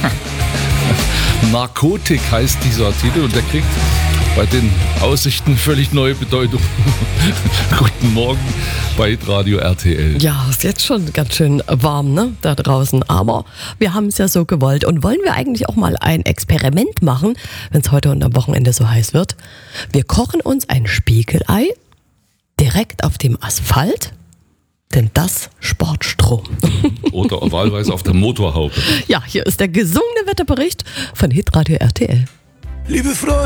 Narkotik heißt dieser Titel und der kriegt bei den Aussichten völlig neue Bedeutung. Guten Morgen bei Radio RTL. Ja, ist jetzt schon ganz schön warm, ne, da draußen. Aber wir haben es ja so gewollt. Und wollen wir eigentlich auch mal ein Experiment machen, wenn es heute und am Wochenende so heiß wird? Wir kochen uns ein Spiegelei direkt auf dem Asphalt, denn das spart Strom. Oder wahlweise auf der Motorhaube. Ja, hier ist der gesungene Wetterbericht von Hitradio RTL. Liebe Freunde.